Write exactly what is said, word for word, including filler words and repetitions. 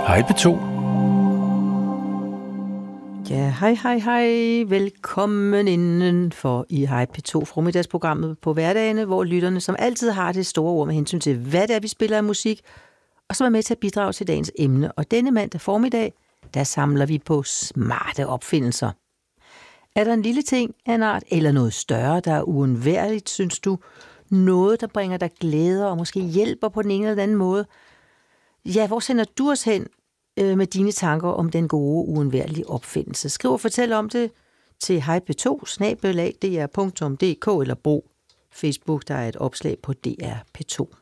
Hej P to. Ja, hej, hej, hej. Velkommen indenfor i Hej P to formiddagsprogrammet på hverdagene, hvor lytterne som altid har det store ord med hensyn til, hvad det er, vi spiller af musik, og som er med til at bidrage til dagens emne. Og denne mandag formiddag, der samler vi på smarte opfindelser. Er der en lille ting af en art, eller noget større, der er uundværligt, synes du? Noget, der bringer dig glæde og måske hjælper på den ene eller den anden måde? Ja, hvor sender du os hen øh, med dine tanker om den gode, uundværlige opfindelse? Skriv og fortæl om det til hej p to snabel-a d r punktum d k eller brug Facebook, der er et opslag på D R P to.